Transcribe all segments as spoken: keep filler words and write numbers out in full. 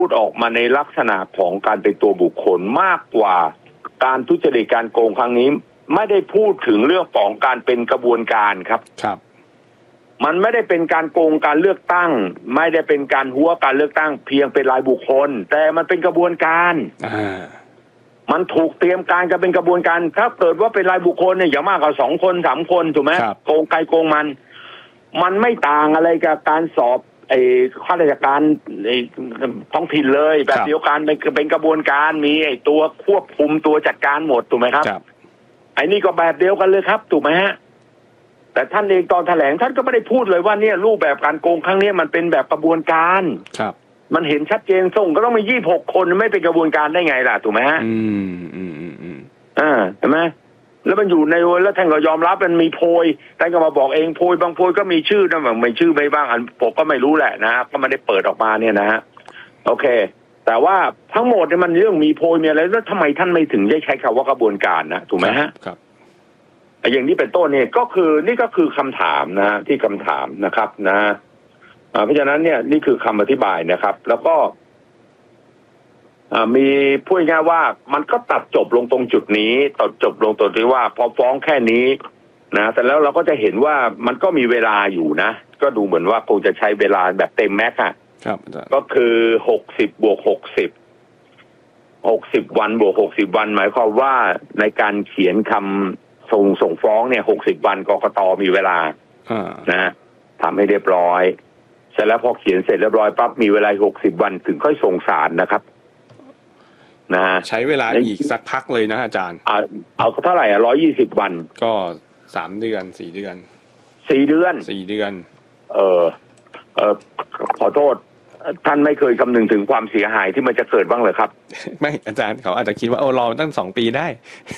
พูดออกมาในลักษณะของการเป็นตัวบุคคลมากกว่าการทุจริตการโกงครั้งนี้ไม่ได้พูดถึงเรื่องของการเป็นกระบวนการครับครับมันไม่ได้เป็นการโกงการเลือกตั้งไม่ได้เป็นการหัวการเลือกตั้งเพียงเป็นรายบุคคลแต่มันเป็นกระบวนการอ่ามันถูกเตรียมการกันเป็นกระบวนการถ้าเกิดว่าเป็นรายบุคคลเนี่ยอย่างมากกว่าสองคนสามคนถูกไหมโกงใครโกงมันมันไม่ต่างอะไรกับการสอบไอ้ข้าราชการไอ้ท้องถิ่นเลยแบบเดียวกันเป็นเป็นกระบวนการมีไอ้ตัวควบคุมตัวจัดการหมดถูกไหมครับไอ้นี่ก็แบบเดียวกันเลยครับถูกไหมฮะแต่ท่านเองตอนแถลงท่านก็ไม่ได้พูดเลยว่าเนี่ยรูปแบบการโกงครั้งนี้มันเป็นแบบกระบวนการครับมันเห็นชัดเจนส่งก็ต้องมียี่สิบหกคนไม่เป็นกระบวนการได้ไงล่ะถูกไหมฮะอืมอืมอืมอืมอ่าเห็นไหมแล้วมันอยู่ในแล้วท่านก็ยอมรับมันมีโพยท่านก็มาบอกเองโพยบางโพยก็มีชื่อนะบางไม่ชื่อไม่บ้างอันผมก็ไม่รู้แหละนะก็ไม่ได้เปิดออกมาเนี่ยนะฮะโอเคแต่ว่าทั้งหมดเนี่ยมันเรื่องมีโพยมีอะไรแล้วทำไมท่านไม่ถึงได้ใช้คำว่ากระบวนการนะถูกไหมฮะครับอย่างนี้เป็นต้นเนี่ยก็คือนี่ก็คือคำถามนะที่คำถามนะครับนะเพราะฉะนั้นเนี่ยนี่คือคำอธิบายนะครับแล้วก็มีพูดง่ายว่ามันก็ตัดจบลงตรงจุดนี้ตัดจบลงตรงที่ว่าพอฟ้องแค่นี้นะแต่แล้วเราก็จะเห็นว่ามันก็มีเวลาอยู่นะก็ดูเหมือนว่าคงจะใช้เวลาแบบเต็มแม็กซ์อ่ะก็คือหกสิบบวกหกสิบหกสิบวันบวกหกสิบวันหมายความว่าในการเขียนคำส่งส่งฟ้องเนี่ยหกสิบวันกกต.มีเวลานะทำให้เรียบร้อยเสร็จแล้วพอเขียนเสร็จเรียบร้อยปั๊บมีเวลาหกสิบวันถึงค่อยส่งศาลนะครับนะใช้เวลาอีกสักพักเลยนะอาจารย์เอาเอาเท่าไหร่อ่ะร้อยยี่สิบวันก็สามเดือนสี่เดือนสี่เดือนสี่เดือนเออเออขอโทษท่านไม่เคยคำนึงถึงความเสียหายที่มันจะเกิดบ้างเลยครับไม่อาจารย์เขาอาจจะคิดว่าโอ้รอตั้งสองปีได้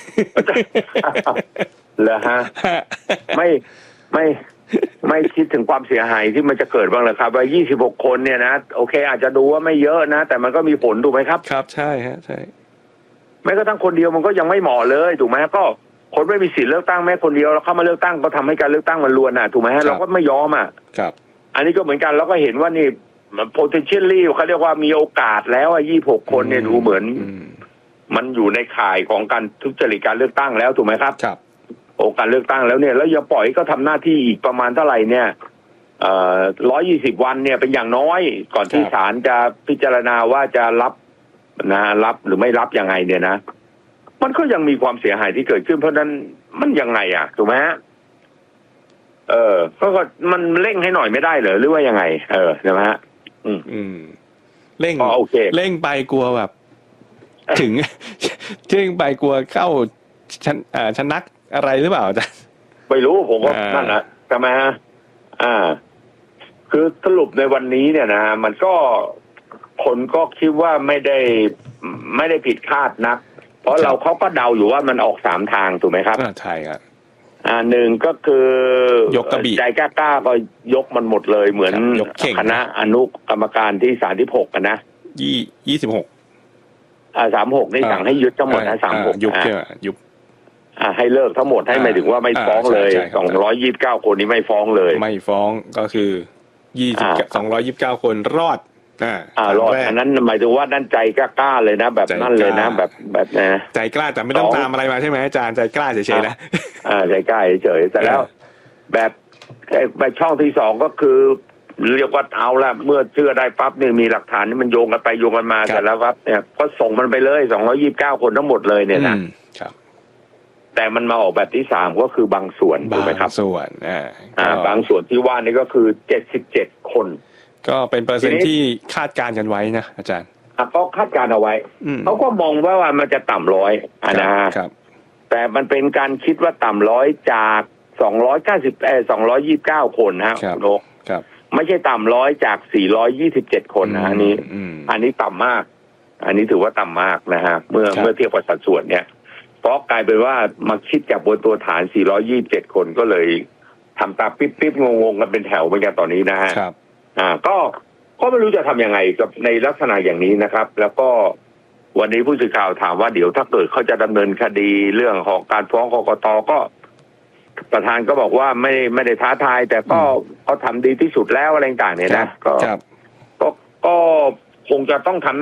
เหรอฮะไม่ไม่ไม่คิดถึงความเสียหายที่มันจะเกิดบ้างเลยครับว่ายี่สิบหกคนเนี่ยนะโอเคอาจจะดูว่าไม่เยอะนะแต่มันก็มีผลถูกไหมครับครับใช่ฮะใช่แม้กระทั่งคนเดียวมันก็ยังไม่เหมาะเลยถูกไหมก็คนไม่มีสิทธิ์เลือกตั้งแม้คนเดียวแล้วเข้ามาเลือกตั้งก็ทำให้การเลือกตั้งมันล้วนอ่ะถูกไหมฮะเราก็ไม่ยอมอ่ะครับอันนี้ก็เหมือนกันเราก็เห็นว่านี่ potentially เขาเรียกว่ามีโอกาสแล้วอ่ะยี่สิบหกคนเนี่ยดูเหมือนมันอยู่ในข่ายของการทุจริตการเลือกตั้งแล้วถูกไหมครับครับโอการเลือกตั้งแล้วเนี่ยแล้วอย่าปล่อยก็ทำหน้าที่อีกประมาณเท่าไหร่เนี่ยเอ่อร้อยยี่สิบวันเนี่ยเป็นอย่างน้อยก่อนที่ศาลจะพิจารณาว่าจะรับนะรับหรือไม่รับยังไงเนี่ยนะมันก็ยังมีความเสียหายที่เกิดขึ้นเพราะนั้นมันยังไงอ่ะถูกไหมฮะเออก็มันเร่งให้หน่อยไม่ได้เหรอหรือว่ายังไงเออใช่ไหมฮะอืมอืมเร่งโอเคเร่งไปกลัวแบบถึงเร่งไปกลัวเข้าชั้นอ่าชั้นนักอะไรหรือเปล่าจ๊ะไม่รู้ผมก็นั่นนะใช่ไหมฮะอ่าคือสรุปในวันนี้เนี่ยนะมันก็คนก็คิดว่าไม่ได้ไม่ได้ผิดคาดนักเพราะเราเขาก็เดาอยู่ว่ามันออกสามทางถูกไหมครับใช่ครับอ่าหนึ่งก็คือยกกระบี่ใจกล้าๆก็ยกมันหมดเลยเหมือนคณะอนุกรรมการที่สามสิบหกกันนะยี่ยี่สิบหกอ่าสามหกนี่สั่งให้ยุบทั้งหมดนะสามหกยุบเอ่ยุบอ่าให้เลิกทั้งหมดให้หมายถึงว่าไม่ฟ้องเลยสองร้อยยี่สิบเก้าคนนี้ไม่ฟ้องเลยไม่ฟ้องก็คือยี่สิบสองร้อยยี่สิบเก้าคนรอดอ่าอ่ารอดอันนั้นหมายถึงว่านั่นใจกล้าเลยนะแบบนั่นเลยนะแบบแบบนะใจกล้าแต่ไม่ต้องตามอะไรมาใช่ไหมอาจารย์ใจกล้าเฉยๆนะอ่าใจกล้าเฉยๆแต่แล้วแบบแบบช่องที่สองก็คือเรียกว่าเอาละเมื่อเชื่อได้ปั๊บเนี่ยมีหลักฐานนี่มันโยงกันไปโยงกันมาแต่แล้วครับเนี่ยก็ส่งมันไปเลยสองร้อยยี่สิบเก้าคนทั้งหมดเลยเนี่ยนะครับแต่มันมาออกแบบที่สามก็คือบางส่วนถูกไหมครับบางส่วนอ่าอ่าบางส่วนที่ว่านี่ก็คือเจ็ดสิบเจ็ดคนก็เป็นเปอร์เซ็นต์ที่คาดการณ์กันไว้นะอาจารย์ก็คาดการณ์เอาไว้เขาก็มองว่าว่ามันจะต่ำร้อยนะครับแต่มันเป็นการคิดว่าต่ำร้อยจากสองร้อยเก้าสิบเอ่อสองร้อยยี่สิบเก้าคนนะโลกไม่ใช่ต่ำร้อยจากสี่ร้อยยี่สิบเจ็ดคนนะอันนี้อันนี้ต่ำมากอันนี้ถือว่าต่ำมากนะฮะเมื่อเมื่อเทียบกับสัดส่วนเนี่ยเพราะกลายเป็นว่ามาคิดจากบนตัวฐานสี่ร้อยยี่สิบเจ็ดคนก็เลยทำตาปิ๊บปิ๊บงงๆกันเป็นแถวเหมือนกันตอนนี้นะฮะอ่าก็ก็ไม่รู้จะทำยังไงกับในลักษณะอย่างนี้นะครับแล้วก็วันนี้ผู้สื่อข่าวถามว่าเดี๋ยวถ้าเกิดเขาจะดำเนินคดีเรื่องของการฟ้องกกต.ก็ประธานก็บอกว่าไม่ไม่ได้ท้าทายแต่ก็เขาทำดีที่สุดแล้วอะไรต่างๆเนี่ยนะก็ก็ก็คงจะต้องทำ